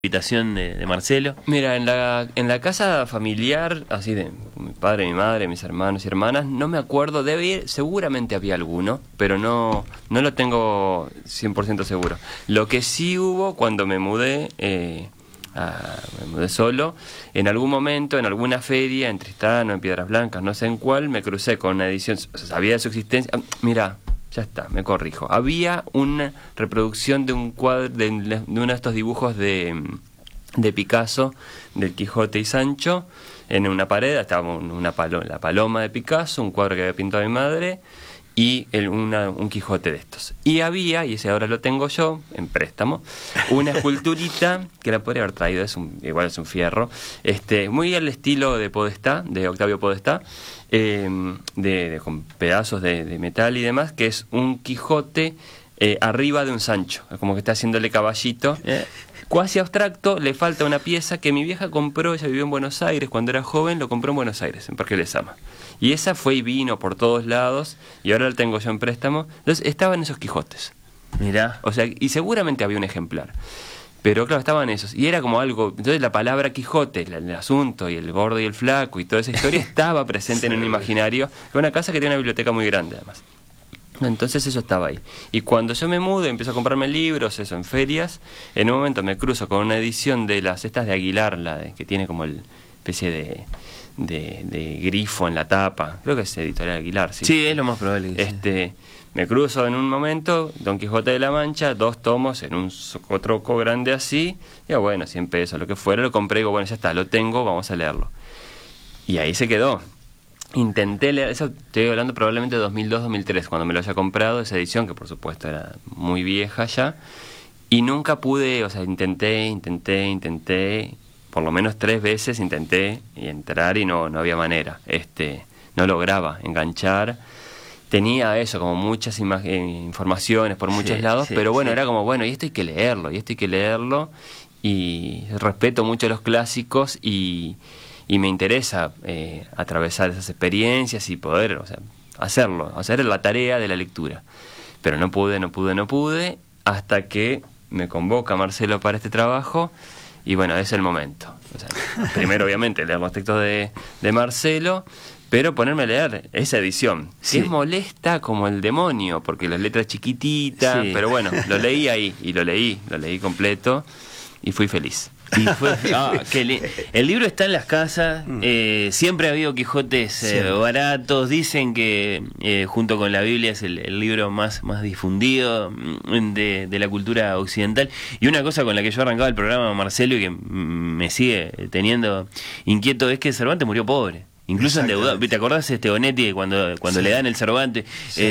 Invitación de Marcelo. Mira, en la casa familiar, así de mi padre, mi madre, mis hermanos y hermanas, no me acuerdo, debe ir, seguramente había alguno, pero no lo tengo 100% seguro. Lo que sí hubo cuando me mudé solo, en algún momento, en alguna feria, en Tristano, en Piedras Blancas, no sé en cuál, me crucé con una edición, o sea, sabía de su existencia. Mira, ya está, me corrijo. Había una reproducción de un cuadro, de uno de estos dibujos de Picasso, del Quijote y Sancho, en una pared. Estaba la paloma de Picasso, un cuadro que había pintado mi madre, y un Quijote de estos. Y había, y ese ahora lo tengo yo, en préstamo, una esculturita, que la podría haber traído, igual es un fierro, muy al estilo de Podestá, de Octavio Podestá, con pedazos de metal y demás, que es un Quijote arriba de un Sancho, como que está haciéndole caballito, cuasi abstracto. Le falta una pieza que mi vieja compró. Ella vivió en Buenos Aires cuando era joven, lo compró en Buenos Aires, en Parque Lezama, y esa fue y vino por todos lados, y ahora la tengo yo en préstamo. Entonces estaban esos Quijotes, mirá, o sea, y seguramente había un ejemplar. Pero claro, estaban esos. Y era como algo. Entonces la palabra Quijote, el asunto, y el gordo y el flaco, y toda esa historia estaba presente en un imaginario. Fue una casa que tiene una biblioteca muy grande, además. Entonces eso estaba ahí. Y cuando yo me mudo, empiezo a comprarme libros, eso, en ferias, en un momento me cruzo con una edición de estas de Aguilar, que tiene como el especie de grifo en la tapa. Creo que es Editorial Aguilar, sí. Sí, es lo más probable. Me cruzo en un momento Don Quijote de la Mancha, 2 tomos en un socotroco grande así, y bueno, 100 pesos, lo que fuera, lo compré y digo, bueno, ya está, lo tengo, vamos a leerlo. Y ahí se quedó. Intenté leer, eso estoy hablando probablemente de 2002-2003, cuando me lo haya comprado, esa edición, que por supuesto era muy vieja ya, y nunca pude, o sea, intenté, por lo menos 3 veces intenté entrar y no había manera, no lograba enganchar. Tenía eso, como muchas informaciones por muchos lados, pero bueno, era como, bueno, y esto hay que leerlo, y respeto mucho los clásicos, y me interesa atravesar esas experiencias y poder, o sea, hacer la tarea de la lectura. Pero no pude, hasta que me convoca Marcelo para este trabajo, y bueno, es el momento. O sea, primero, obviamente, leer los textos de Marcelo, pero ponerme a leer esa edición, que es molesta como el demonio, porque las letras chiquititas, pero bueno, lo leí ahí, y lo leí completo, y fui feliz. Y fue, el libro está en las casas, siempre ha habido Quijotes baratos. Dicen que junto con la Biblia es el libro más difundido de la cultura occidental. Y una cosa con la que yo arrancaba el programa, Marcelo, y que me sigue teniendo inquieto, es que Cervantes murió pobre. Incluso endeudado. ¿Te acordás Bonetti cuando le dan el Cervantes,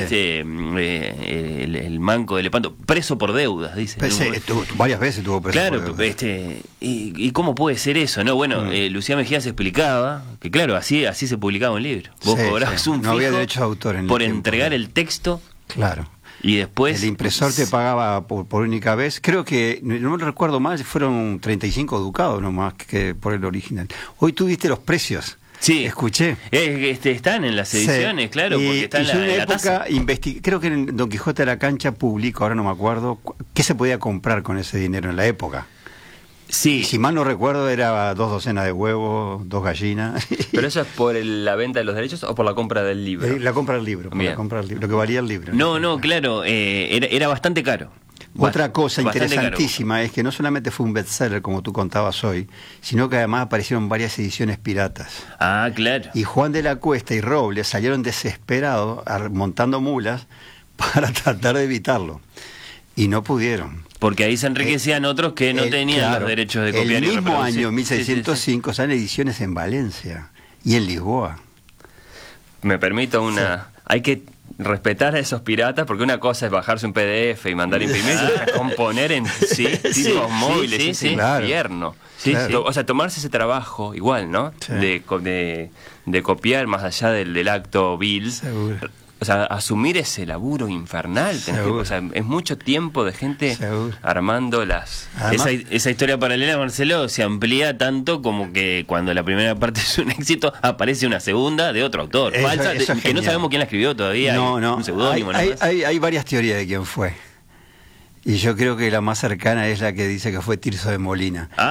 el manco de Lepanto, preso por deudas, dice? Varias veces tuvo preso. Claro, por deudas. ¿Y cómo puede ser eso? No, bueno, Lucía Mejía se explicaba que claro, así se publicaba un libro. Vos cobrabas un fijo, no había derecho de autor por entregar el texto. Claro. Y después el impresor te pagaba por única vez. Creo que, no me recuerdo mal, fueron 35 ducados nomás que por el original. Hoy tú viste los precios. Sí, escuché. Están en las ediciones, claro, porque están en la época creo que en Don Quijote de la Cancha publicó, ahora no me acuerdo, qué se podía comprar con ese dinero en la época. Sí. Y si mal no recuerdo, era 2 docenas de huevos, 2 gallinas. ¿Pero eso es por la venta de los derechos o por la compra del libro? La compra del libro, lo que valía el libro. No, claro, era bastante caro. Otra cosa interesantísima es que no solamente fue un bestseller, como tú contabas hoy, sino que además aparecieron varias ediciones piratas. Ah, claro. Y Juan de la Cuesta y Robles salieron desesperados montando mulas para tratar de evitarlo. Y no pudieron. Porque ahí se enriquecían otros que no tenían los derechos de copiar y reproducir. El mismo año, 1605, salen ediciones en Valencia y en Lisboa. Me permito hay que respetar a esos piratas, porque una cosa es bajarse un PDF y mandar a imprimir, y otra componer en discos móviles, es infierno. O sea, tomarse ese trabajo igual, ¿no? De copiar más allá del acto vil. Seguro. O sea, asumir ese laburo infernal. O sea, es mucho tiempo de gente armando las... Esa historia paralela, Marcelo, se amplía tanto como que cuando la primera parte es un éxito, aparece una segunda de otro autor. Falsa, que no sabemos quién la escribió todavía. No. Un seudónimo. Hay varias teorías de quién fue. Y yo creo que la más cercana es la que dice que fue Tirso de Molina.